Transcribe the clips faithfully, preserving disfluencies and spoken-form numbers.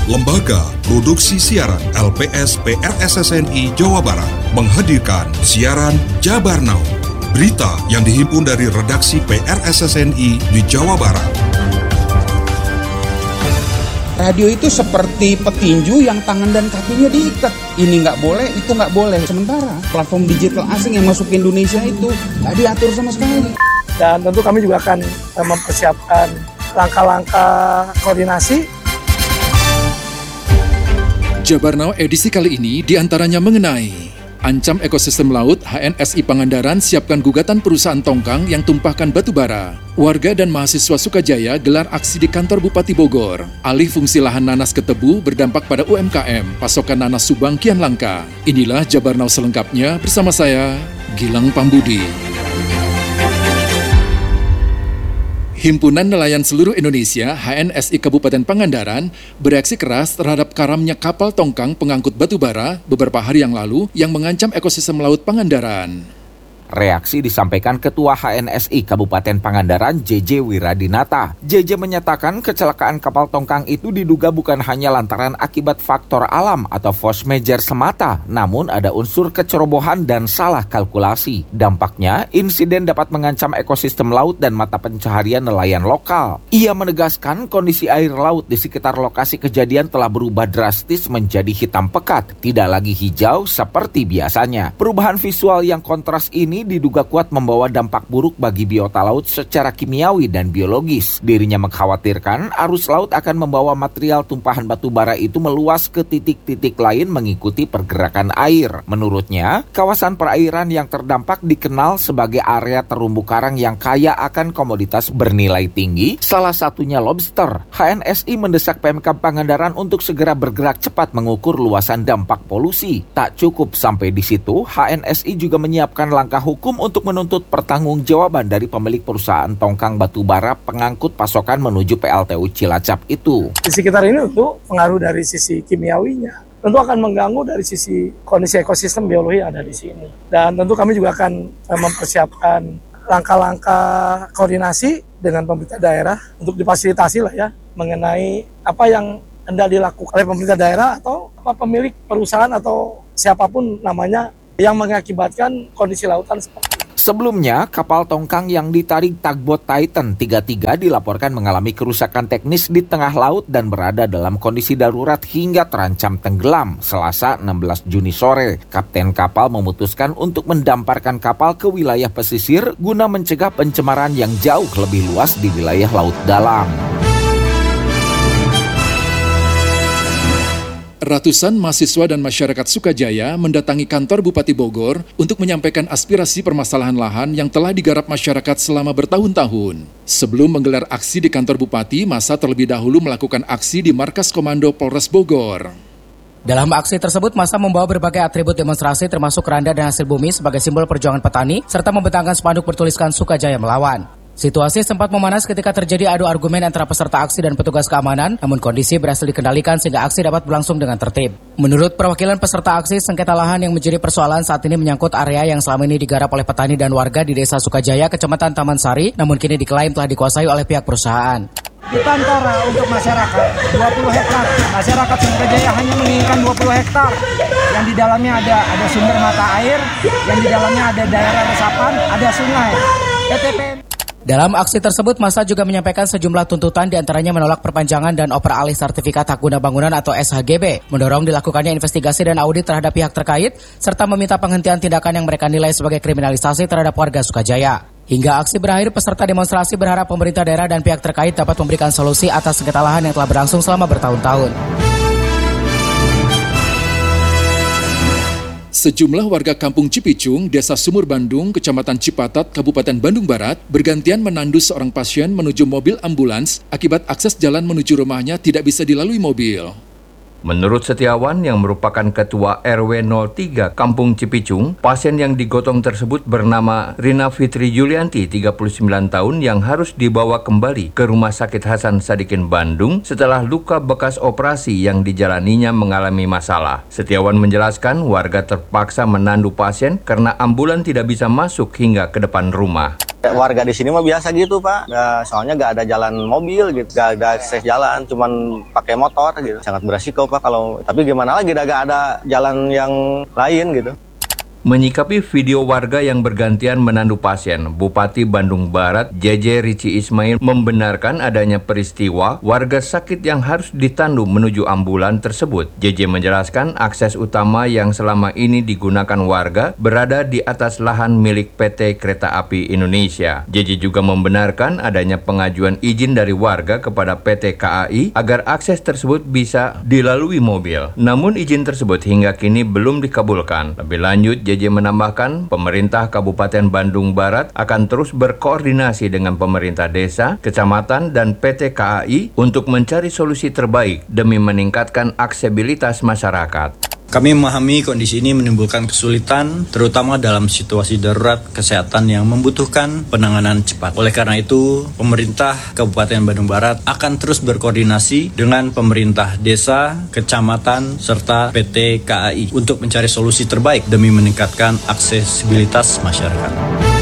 Lembaga Produksi Siaran L P S P R S S N I Jawa Barat menghadirkan siaran Jabar Now. Berita yang dihimpun dari redaksi P R S S N I di Jawa Barat. Radio itu seperti petinju yang tangan dan kakinya diikat. Ini nggak boleh, itu nggak boleh. Sementara platform digital asing yang masuk ke Indonesia itu nggak diatur sama sekali. Dan tentu kami juga akan mempersiapkan langkah-langkah koordinasi. Jabar Now edisi kali ini diantaranya mengenai ancam ekosistem laut, H N S I Pangandaran siapkan gugatan perusahaan tongkang yang tumpahkan batu bara. Warga dan mahasiswa Sukajaya gelar aksi di kantor Bupati Bogor. Alih fungsi lahan nanas ke tebu berdampak pada U M K M, pasokan nanas Subang kian langka. Inilah Jabar Now selengkapnya bersama saya, Gilang Pambudi. Himpunan Nelayan Seluruh Indonesia (H N S I) Kabupaten Pangandaran bereaksi keras terhadap karamnya kapal tongkang pengangkut batu bara beberapa hari yang lalu yang mengancam ekosistem laut Pangandaran. Reaksi disampaikan Ketua H N S I Kabupaten Pangandaran J J Wiradinata. J J menyatakan kecelakaan kapal tongkang itu diduga bukan hanya lantaran akibat faktor alam atau force majeure semata, namun ada unsur kecerobohan dan salah kalkulasi. Dampaknya, insiden dapat mengancam ekosistem laut dan mata pencaharian nelayan lokal. Ia menegaskan kondisi air laut di sekitar lokasi kejadian telah berubah drastis menjadi hitam pekat, tidak lagi hijau seperti biasanya. Perubahan visual yang kontras ini diduga kuat membawa dampak buruk bagi biota laut secara kimiawi dan biologis. Dirinya mengkhawatirkan arus laut akan membawa material tumpahan batu bara itu meluas ke titik-titik lain mengikuti pergerakan air. Menurutnya, kawasan perairan yang terdampak dikenal sebagai area terumbu karang yang kaya akan komoditas bernilai tinggi, salah satunya lobster. H N S I mendesak Pemkab Pangandaran untuk segera bergerak cepat mengukur luasan dampak polusi. Tak cukup sampai di situ, H N S I juga menyiapkan langkah hukum untuk menuntut pertanggungjawaban dari pemilik perusahaan tongkang batu bara pengangkut pasokan menuju P L T U Cilacap itu. Di sekitar ini tentu pengaruh dari sisi kimiawinya tentu akan mengganggu dari sisi kondisi ekosistem biologi yang ada di sini. Dan tentu kami juga akan mempersiapkan langkah-langkah koordinasi dengan pemerintah daerah untuk difasilitasi lah ya mengenai apa yang hendak dilakukan oleh pemerintah daerah atau apa pemilik perusahaan atau siapapun namanya yang mengakibatkan kondisi lautan seperti ini. Sebelumnya, kapal tongkang yang ditarik tugboat Titan tiga puluh tiga dilaporkan mengalami kerusakan teknis di tengah laut dan berada dalam kondisi darurat hingga terancam tenggelam. Selasa enam belas Juni sore, kapten kapal memutuskan untuk mendamparkan kapal ke wilayah pesisir guna mencegah pencemaran yang jauh lebih luas di wilayah laut dalam. Ratusan mahasiswa dan masyarakat Sukajaya mendatangi kantor Bupati Bogor untuk menyampaikan aspirasi permasalahan lahan yang telah digarap masyarakat selama bertahun-tahun. Sebelum menggelar aksi di kantor Bupati, masa terlebih dahulu melakukan aksi di Markas Komando Polres Bogor. Dalam aksi tersebut, massa membawa berbagai atribut demonstrasi termasuk keranda dan hasil bumi sebagai simbol perjuangan petani, serta membentangkan spanduk bertuliskan Sukajaya Melawan. Situasi sempat memanas ketika terjadi adu argumen antara peserta aksi dan petugas keamanan, namun kondisi berhasil dikendalikan sehingga aksi dapat berlangsung dengan tertib. Menurut perwakilan peserta aksi, sengketa lahan yang menjadi persoalan saat ini menyangkut area yang selama ini digarap oleh petani dan warga di Desa Sukajaya, Kecamatan Taman Sari, namun kini diklaim telah dikuasai oleh pihak perusahaan. Kita antara untuk masyarakat dua puluh hektar. Masyarakat Sukajaya hanya menginginkan dua puluh hektar. Yang di dalamnya ada ada sumber mata air, yang di dalamnya ada daerah resapan, ada sungai. P T P. Dalam aksi tersebut, massa juga menyampaikan sejumlah tuntutan diantaranya menolak perpanjangan dan oper alih sertifikat hak guna bangunan atau S H G B, mendorong dilakukannya investigasi dan audit terhadap pihak terkait, serta meminta penghentian tindakan yang mereka nilai sebagai kriminalisasi terhadap warga Sukajaya. Hingga aksi berakhir, peserta demonstrasi berharap pemerintah daerah dan pihak terkait dapat memberikan solusi atas sengketa lahan yang telah berlangsung selama bertahun-tahun. Sejumlah warga Kampung Cipicung, Desa Sumur Bandung, Kecamatan Cipatat, Kabupaten Bandung Barat, bergantian menandu seorang pasien menuju mobil ambulans akibat akses jalan menuju rumahnya tidak bisa dilalui mobil. Menurut Setiawan yang merupakan Ketua R W nol tiga Kampung Cipicung, pasien yang digotong tersebut bernama Rina Fitri Julianti, tiga puluh sembilan tahun, yang harus dibawa kembali ke Rumah Sakit Hasan Sadikin Bandung setelah luka bekas operasi yang dijalaninya mengalami masalah. Setiawan menjelaskan warga terpaksa menandu pasien karena ambulan tidak bisa masuk hingga ke depan rumah. Warga di sini mah biasa gitu Pak, ya, soalnya nggak ada jalan mobil gitu, nggak ada akses jalan, cuman pakai motor gitu. Sangat beresiko Pak kalau, tapi gimana lagi, nggak ada jalan yang lain gitu. Menyikapi video warga yang bergantian menandu pasien, Bupati Bandung Barat J J Rici Ismail membenarkan adanya peristiwa warga sakit yang harus ditandu menuju ambulan tersebut. J J menjelaskan akses utama yang selama ini digunakan warga berada di atas lahan milik P T Kereta Api Indonesia. J J juga membenarkan adanya pengajuan izin dari warga kepada P T K A I agar akses tersebut bisa dilalui mobil. Namun izin tersebut hingga kini belum dikabulkan. Lebih lanjut, J J menambahkan, pemerintah Kabupaten Bandung Barat akan terus berkoordinasi dengan pemerintah desa, kecamatan, dan P T K A I untuk mencari solusi terbaik demi meningkatkan aksesibilitas masyarakat. Kami memahami kondisi ini menimbulkan kesulitan, terutama dalam situasi darurat kesehatan yang membutuhkan penanganan cepat. Oleh karena itu, pemerintah Kabupaten Bandung Barat akan terus berkoordinasi dengan pemerintah desa, kecamatan, serta P T K A I untuk mencari solusi terbaik demi meningkatkan aksesibilitas masyarakat.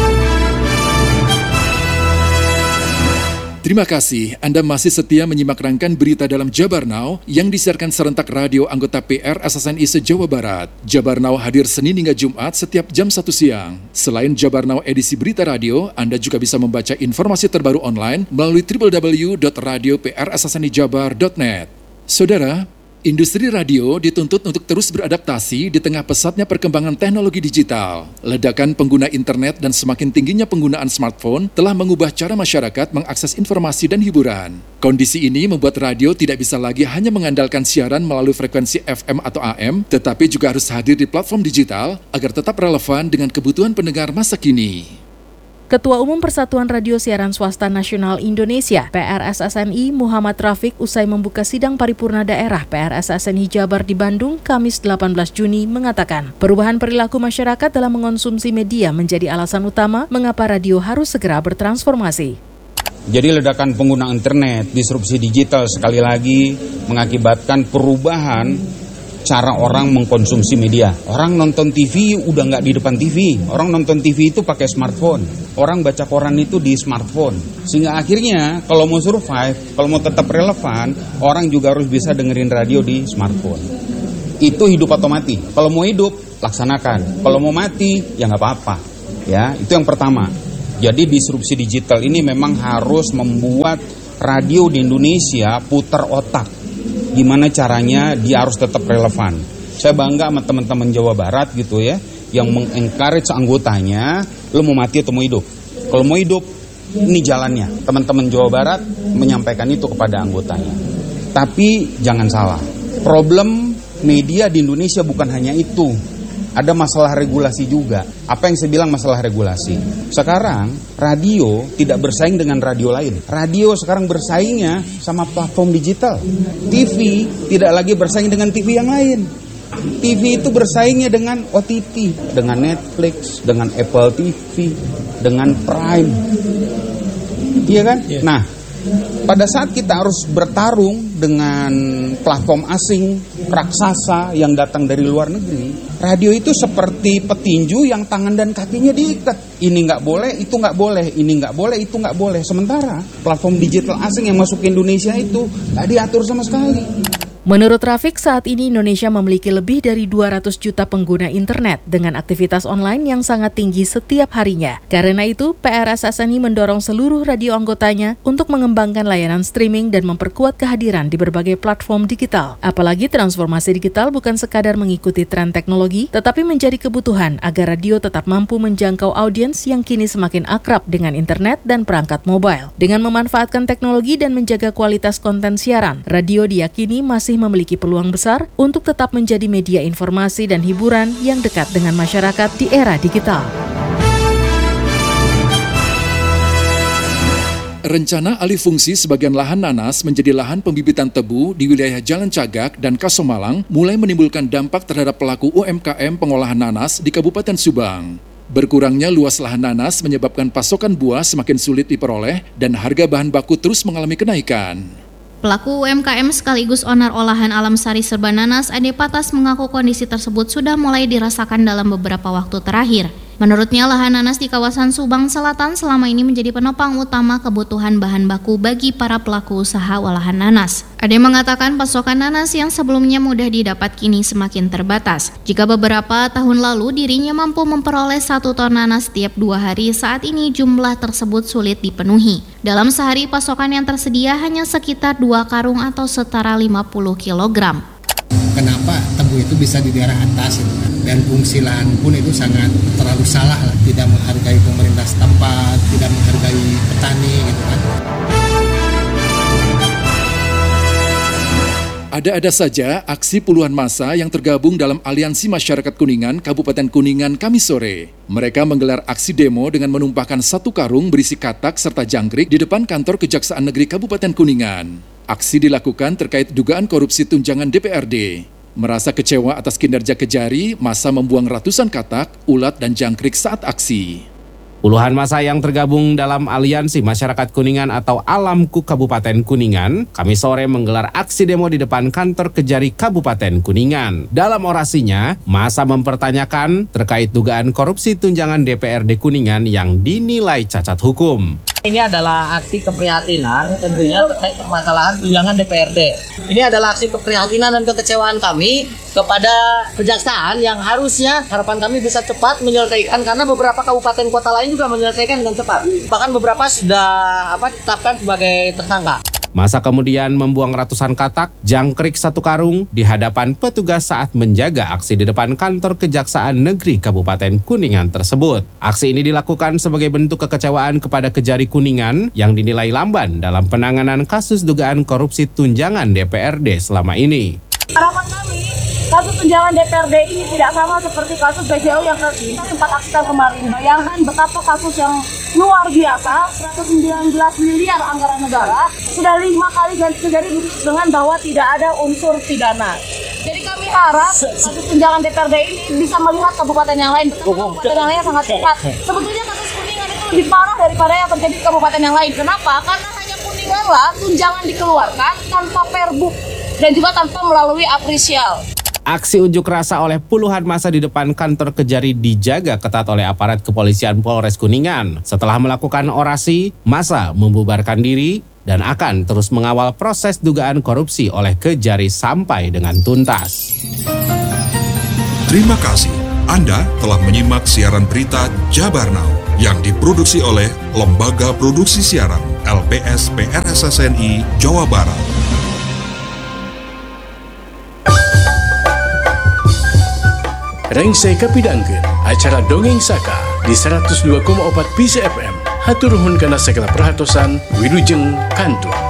Terima kasih Anda masih setia menyimak rangkaian berita dalam Jabar Now yang disiarkan serentak radio anggota P R S S N I se-Jawa Barat. Jabar Now hadir Senin hingga Jumat setiap jam satu siang. Selain Jabar Now edisi berita radio, Anda juga bisa membaca informasi terbaru online melalui w w w dot radio p r s s n i jabar dot net. Saudara, industri radio dituntut untuk terus beradaptasi di tengah pesatnya perkembangan teknologi digital. Ledakan pengguna internet dan semakin tingginya penggunaan smartphone telah mengubah cara masyarakat mengakses informasi dan hiburan. Kondisi ini membuat radio tidak bisa lagi hanya mengandalkan siaran melalui frekuensi F M atau A M, tetapi juga harus hadir di platform digital agar tetap relevan dengan kebutuhan pendengar masa kini. Ketua Umum Persatuan Radio Siaran Swasta Nasional Indonesia P R S S N I Muhammad Rafiq usai membuka sidang paripurna daerah P R S S N I Jabar di Bandung Kamis delapan belas Juni mengatakan perubahan perilaku masyarakat dalam mengonsumsi media menjadi alasan utama mengapa radio harus segera bertransformasi. Jadi ledakan pengguna internet, disrupsi digital sekali lagi mengakibatkan perubahan cara orang mengkonsumsi media. Orang nonton T V udah nggak di depan T V. Orang nonton T V itu pakai smartphone. Orang baca koran itu di smartphone. Sehingga akhirnya kalau mau survive, kalau mau tetap relevan, orang juga harus bisa dengerin radio di smartphone. Itu hidup otomatis. Kalau mau hidup, laksanakan. Kalau mau mati, ya nggak apa-apa. Ya, itu yang pertama. Jadi disrupsi digital ini memang harus membuat radio di Indonesia putar otak. Gimana caranya dia harus tetap relevan. Saya bangga sama teman-teman Jawa Barat gitu ya, yang mengencourage anggotanya, lo mau mati atau mau hidup. Kalau mau hidup, ini jalannya. Teman-teman Jawa Barat menyampaikan itu kepada anggotanya. Tapi jangan salah, problem media di Indonesia bukan hanya itu. Ada masalah regulasi juga. Apa yang saya bilang masalah regulasi? Sekarang radio tidak bersaing dengan radio lain. Radio sekarang bersaingnya sama platform digital. T V tidak lagi bersaing dengan T V yang lain. T V itu bersaingnya dengan O T T, dengan Netflix, dengan Apple T V, dengan Prime. Iya kan? Yeah. Nah, pada saat kita harus bertarung dengan platform asing, raksasa yang datang dari luar negeri, radio itu seperti petinju yang tangan dan kakinya diikat. Ini nggak boleh, itu nggak boleh, ini nggak boleh, itu nggak boleh. Sementara platform digital asing yang masuk ke Indonesia itu nggak diatur sama sekali. Menurut Rafiq, saat ini Indonesia memiliki lebih dari dua ratus juta pengguna internet dengan aktivitas online yang sangat tinggi setiap harinya. Karena itu, P R S S N I mendorong seluruh radio anggotanya untuk mengembangkan layanan streaming dan memperkuat kehadiran di berbagai platform digital. Apalagi transformasi digital bukan sekadar mengikuti tren teknologi, tetapi menjadi kebutuhan agar radio tetap mampu menjangkau audiens yang kini semakin akrab dengan internet dan perangkat mobile. Dengan memanfaatkan teknologi dan menjaga kualitas konten siaran, radio diyakini masih memiliki peluang besar untuk tetap menjadi media informasi dan hiburan yang dekat dengan masyarakat di era digital. Rencana alih fungsi sebagian lahan nanas menjadi lahan pembibitan tebu di wilayah Jalan Cagak dan Kasomalang mulai menimbulkan dampak terhadap pelaku U M K M pengolahan nanas di Kabupaten Subang. Berkurangnya luas lahan nanas menyebabkan pasokan buah semakin sulit diperoleh dan harga bahan baku terus mengalami kenaikan. Pelaku U M K M sekaligus owner olahan alam sari serba nanas, Ade Patas, mengaku kondisi tersebut sudah mulai dirasakan dalam beberapa waktu terakhir. Menurutnya, lahan nanas di kawasan Subang Selatan selama ini menjadi penopang utama kebutuhan bahan baku bagi para pelaku usaha olahan nanas. Ada yang mengatakan pasokan nanas yang sebelumnya mudah didapat kini semakin terbatas. Jika beberapa tahun lalu dirinya mampu memperoleh satu ton nanas setiap dua hari, saat ini jumlah tersebut sulit dipenuhi. Dalam sehari pasokan yang tersedia hanya sekitar dua karung atau setara lima puluh kilogram. Kenapa tebu itu bisa di daerah atas gitu kan? Dan fungsi lahan pun itu sangat terlalu salah lah, tidak menghargai pemerintah setempat, tidak menghargai petani gitu kan. Ada-ada saja aksi puluhan massa yang tergabung dalam Aliansi Masyarakat Kuningan Kabupaten Kuningan Kamis sore. Mereka menggelar aksi demo dengan menumpahkan satu karung berisi katak serta jangkrik di depan kantor Kejaksaan Negeri Kabupaten Kuningan. Aksi dilakukan terkait dugaan korupsi tunjangan D P R D. Merasa kecewa atas kinerja Kejari, massa membuang ratusan katak, ulat, dan jangkrik saat aksi. Puluhan massa yang tergabung dalam Aliansi Masyarakat Kuningan atau Alamku Kabupaten Kuningan, Kamis sore menggelar aksi demo di depan kantor Kejari Kabupaten Kuningan. Dalam orasinya, massa mempertanyakan terkait dugaan korupsi tunjangan D P R D Kuningan yang dinilai cacat hukum. Ini adalah aksi keprihatinan tentunya terkait permasalahan tunjangan D P R D. Ini adalah aksi keprihatinan dan kekecewaan kami kepada kejaksaan yang harusnya harapan kami bisa cepat menyelesaikan, karena beberapa kabupaten kota lain juga menyelesaikan dengan cepat. Bahkan beberapa sudah apa ditetapkan sebagai tersangka. Massa kemudian membuang ratusan katak, jangkrik satu karung di hadapan petugas saat menjaga aksi di depan kantor Kejaksaan Negeri Kabupaten Kuningan tersebut. Aksi ini dilakukan sebagai bentuk kekecewaan kepada Kejari Kuningan yang dinilai lamban dalam penanganan kasus dugaan korupsi tunjangan D P R D selama ini. Harapan kami, kasus tunjangan D P R D ini tidak sama seperti kasus B J O yang kita sempat aksikan kemarin. Bayangkan betapa kasus yang luar biasa, seratus sembilan belas miliar anggaran negara, sudah lima kali ganti Kejari dengan bahwa tidak ada unsur pidana. Jadi kami harap kasus tunjangan D P R D ini bisa melihat kabupaten yang lain, betapa kabupaten yang lain sangat cepat. Sebetulnya kasus Kuningan itu lebih parah daripada yang terjadi di kabupaten yang lain. Kenapa? Karena hanya Kuningan lah tunjangan dikeluarkan tanpa perbuk dan juga tanpa melalui apresial. Aksi unjuk rasa oleh puluhan massa di depan kantor Kejari dijaga ketat oleh aparat kepolisian Polres Kuningan. Setelah melakukan orasi, massa membubarkan diri dan akan terus mengawal proses dugaan korupsi oleh Kejari sampai dengan tuntas. Terima kasih. Anda telah menyimak siaran berita Jabar Now yang diproduksi oleh Lembaga Produksi Siaran L P S P R S S N I Jawa Barat. Rengsai kapidangkeun acara Dongeng Saka di seratus dua koma empat P C F M. Hatur nuhun kana segala perhatosan, wilujeng kantur.